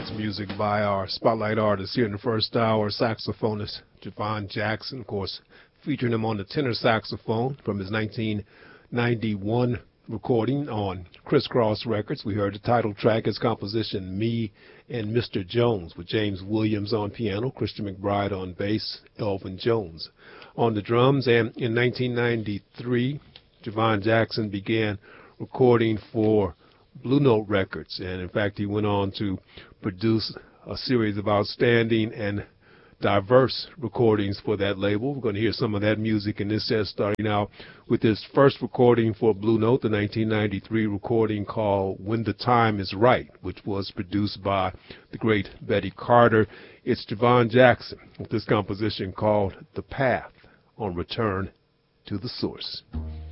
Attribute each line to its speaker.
Speaker 1: That's music by our spotlight artist here in the first hour, saxophonist Javon Jackson, of course, featuring him on the tenor saxophone from his 1991 recording on Crisscross Records. We heard the title track, his composition, Me and Mr. Jones, with James Williams on piano, Christian McBride on bass, Elvin Jones on the drums. And in 1993, Javon Jackson began recording for Blue Note Records, and in fact he went on to produce a series of outstanding and diverse recordings for that label. We're going to hear some of that music in this set, starting out with his first recording for Blue Note, the 1993 recording called When the Time Is Right, which was produced by the great Betty Carter. It's Javon Jackson with this composition called The Path on Return to the Source.